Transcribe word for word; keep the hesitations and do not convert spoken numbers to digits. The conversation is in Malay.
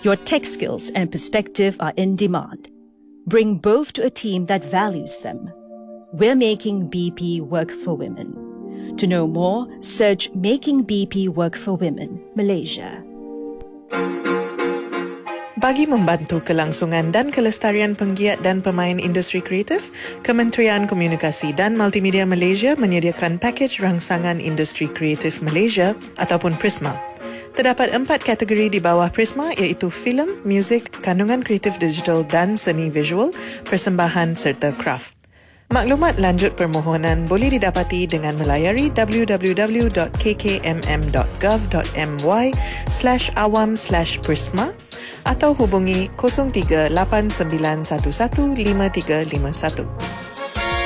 Your tech skills and perspective are in demand. Bring both to a team that values them. We're making B P work for women. To know more, search Making B P Work for Women, Malaysia. Bagi membantu kelangsungan dan kelestarian penggiat dan pemain industri kreatif, Kementerian Komunikasi dan Multimedia Malaysia menyediakan pakej rangsangan industri kreatif Malaysia ataupun Prisma. Terdapat empat kategori di bawah Prisma iaitu filem, muzik, kandungan kreatif digital dan seni visual, persembahan serta kraft. Maklumat lanjut permohonan boleh didapati dengan melayari w w w dot k k m m dot gov dot m y slash awam slash prisma atau hubungi kosong tiga lapan sembilan satu satu lima tiga lima satu.